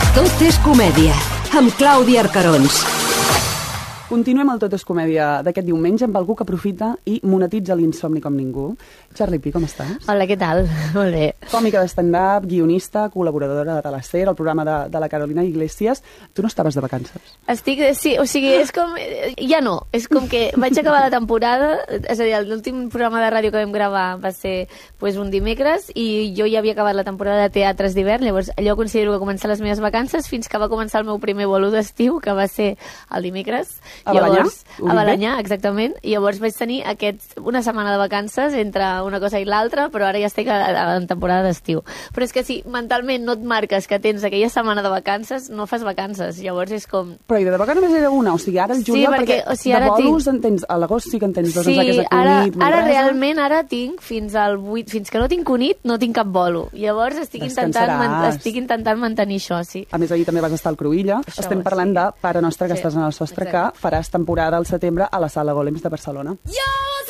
Tot és comèdia, amb Clàudia Arcarons. Continuem el Tot és comèdia d'aquest diumenge amb algú que aprofita i monetitza l'insomni com ningú. Charlie Pi, com estàs? Hola, què tal? Molt bé. Còmica de stand-up, guionista, col·laboradora de Teleser, el programa de la Carolina Iglesias. Tu no estaves de vacances? Sí, o sigui, és com... Ja no, és com que vaig acabar la temporada, és a dir, l'últim programa de ràdio que vam gravar va ser un dimecres i jo ja havia acabat la temporada de teatres d'hivern, llavors allò considero que començar les meves vacances fins que va començar el meu primer bolo d'estiu, que va ser el dimecres. A Balanyà? A Balanyà, exactament. I llavors vaig tenir una setmana de vacances entre una cosa i l'altra, però ara ja estic en temporada d'estiu. Però és que si mentalment no et marques que tens aquella setmana de vacances, no fas vacances. Llavors és com... Però i de vacances només era una, o sigui, ara el juliol, sí, perquè o sigui, de bolos en tens, a l'agost sí que en tens dos, sí, en saques de Cunit, ara realment tinc fins al 8, fins que no tinc Cunit, no tinc cap bolo. Llavors estic intentant mantenir això, sí. A més, ahir també vas estar al Cruïlla. Estem parlant de Pare Nostre, que estàs en el sostre, que faràs temporada al setembre a la Sala Golems de Barcelona.